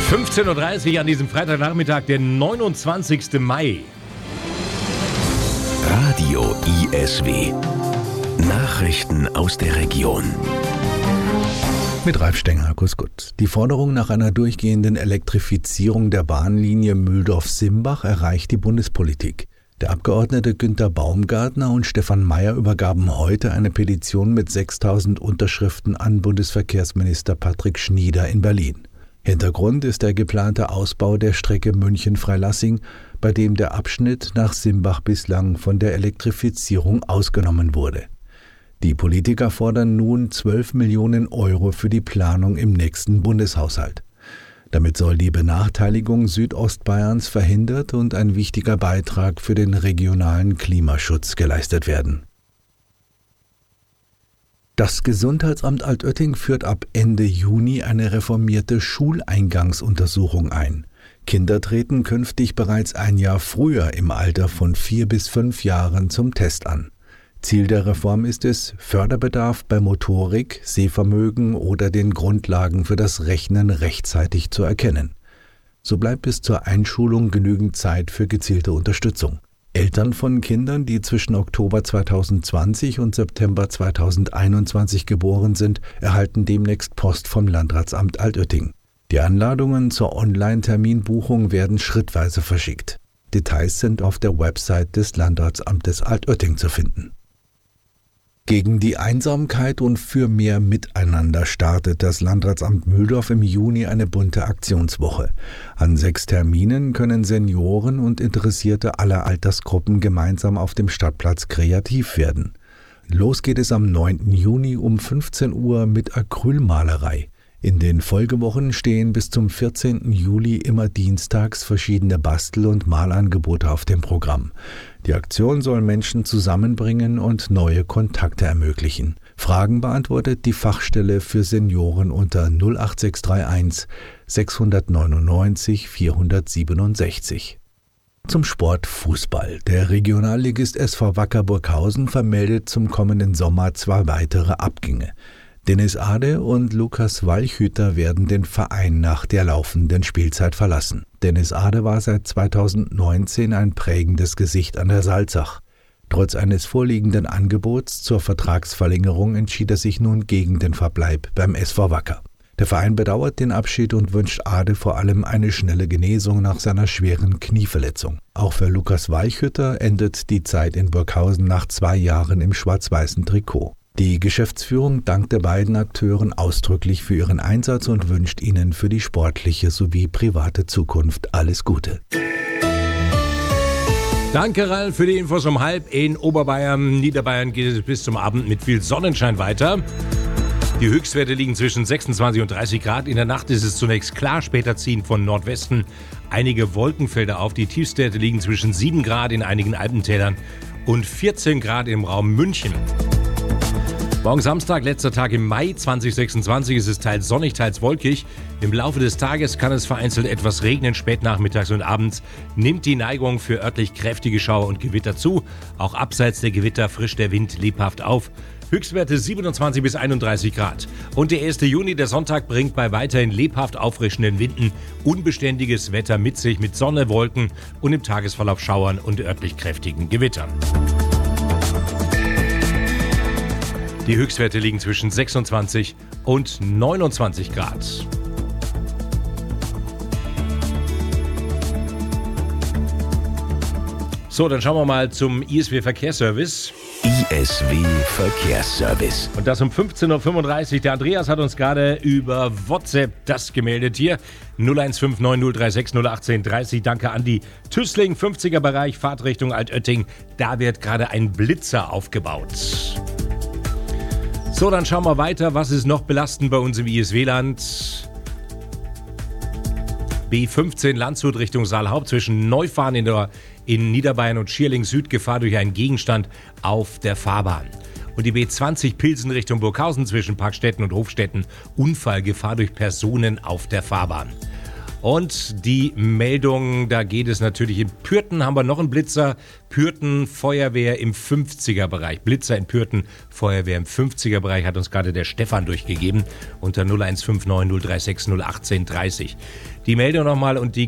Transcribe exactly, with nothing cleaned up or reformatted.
fünfzehn Uhr dreißig an diesem Freitagnachmittag, der neunundzwanzigsten Mai. Radio I S W. Nachrichten aus der Region. Mit Ralf Stenger, grüß Gott. Die Forderung nach einer durchgehenden Elektrifizierung der Bahnlinie Mühldorf-Simbach erreicht die Bundespolitik. Der Abgeordnete Günther Baumgartner und Stefan Mayer übergaben heute eine Petition mit sechstausend Unterschriften an Bundesverkehrsminister Patrick Schnieder in Berlin. Hintergrund ist der geplante Ausbau der Strecke München-Freilassing, bei dem der Abschnitt nach Simbach bislang von der Elektrifizierung ausgenommen wurde. Die Politiker fordern nun zwölf Millionen Euro für die Planung im nächsten Bundeshaushalt. Damit soll die Benachteiligung Südostbayerns verhindert und ein wichtiger Beitrag für den regionalen Klimaschutz geleistet werden. Das Gesundheitsamt Altötting führt ab Ende Juni eine reformierte Schuleingangsuntersuchung ein. Kinder treten künftig bereits ein Jahr früher im Alter von vier bis fünf Jahren zum Test an. Ziel der Reform ist es, Förderbedarf bei Motorik, Sehvermögen oder den Grundlagen für das Rechnen rechtzeitig zu erkennen. So bleibt bis zur Einschulung genügend Zeit für gezielte Unterstützung. Eltern von Kindern, die zwischen Oktober zweitausendzwanzig und September zweitausendeinundzwanzig geboren sind, erhalten demnächst Post vom Landratsamt Altötting. Die Anladungen zur Online-Terminbuchung werden schrittweise verschickt. Details sind auf der Website des Landratsamtes Altötting zu finden. Gegen die Einsamkeit und für mehr Miteinander startet das Landratsamt Mühldorf im Juni eine bunte Aktionswoche. An sechs Terminen können Senioren und Interessierte aller Altersgruppen gemeinsam auf dem Stadtplatz kreativ werden. Los geht es am neunten Juni um fünfzehn Uhr mit Acrylmalerei. In den Folgewochen stehen bis zum vierzehnten Juli immer dienstags verschiedene Bastel- und Malangebote auf dem Programm. Die Aktion soll Menschen zusammenbringen und neue Kontakte ermöglichen. Fragen beantwortet die Fachstelle für Senioren unter null acht sechs drei eins sechs neun neun vier sieben sechs. Zum Sport Fußball. Der Regionalligist S V Wacker Burghausen vermeldet zum kommenden Sommer zwei weitere Abgänge. Dennis Ade und Lukas Walchhüter werden den Verein nach der laufenden Spielzeit verlassen. Dennis Ade war seit zweitausendneunzehn ein prägendes Gesicht an der Salzach. Trotz eines vorliegenden Angebots zur Vertragsverlängerung entschied er sich nun gegen den Verbleib beim S V Wacker. Der Verein bedauert den Abschied und wünscht Ade vor allem eine schnelle Genesung nach seiner schweren Knieverletzung. Auch für Lukas Walchhüter endet die Zeit in Burghausen nach zwei Jahren im schwarz-weißen Trikot. Die Geschäftsführung dankt den beiden Akteuren ausdrücklich für ihren Einsatz und wünscht ihnen für die sportliche sowie private Zukunft alles Gute. Danke, Ralf, für die Infos um halb. In Oberbayern, Niederbayern geht es bis zum Abend mit viel Sonnenschein weiter. Die Höchstwerte liegen zwischen sechsundzwanzig und dreißig Grad. In der Nacht ist es zunächst klar, später ziehen von Nordwesten einige Wolkenfelder auf. Die Tiefstwerte liegen zwischen sieben Grad in einigen Alpentälern und vierzehn Grad im Raum München. Morgen Samstag, letzter Tag im Mai zweitausendsechsundzwanzig, ist es teils sonnig, teils wolkig. Im Laufe des Tages kann es vereinzelt etwas regnen. Spätnachmittags und abends nimmt die Neigung für örtlich kräftige Schauer und Gewitter zu. Auch abseits der Gewitter frischt der Wind lebhaft auf. Höchstwerte siebenundzwanzig bis einunddreißig Grad. Und der erste Juni, der Sonntag, bringt bei weiterhin lebhaft auffrischenden Winden unbeständiges Wetter mit sich mit Sonne, Wolken und im Tagesverlauf Schauern und örtlich kräftigen Gewittern. Die Höchstwerte liegen zwischen sechsundzwanzig und neunundzwanzig Grad. So, dann schauen wir mal zum I S W-Verkehrsservice. I S W Verkehrsservice. Und das um fünfzehn Uhr fünfunddreißig. Der Andreas hat uns gerade über WhatsApp das gemeldet hier. null eins fünf neun null drei sechs null eins acht drei null. Danke Andi. Tüßling, fünfziger Bereich, Fahrtrichtung Altötting. Da wird gerade ein Blitzer aufgebaut. So, dann schauen wir weiter. Was ist noch belastend bei uns im I S W-Land? B fünfzehn Landshut Richtung Saalhaupt zwischen Neufahren in, der, in Niederbayern und Schierling Süd. Gefahr durch einen Gegenstand auf der Fahrbahn. Und die B zwanzig Pilsen Richtung Burghausen zwischen Parkstetten und Hofstetten. Unfallgefahr durch Personen auf der Fahrbahn. Und die Meldung, da geht es natürlich in Pürten, haben wir noch einen Blitzer. Pürten, Feuerwehr im fünfziger-Bereich. Blitzer in Pürten, Feuerwehr im fünfziger-Bereich, hat uns gerade der Stefan durchgegeben unter null eins fünf neun null drei sechs null eins acht drei null. Die Meldung nochmal und die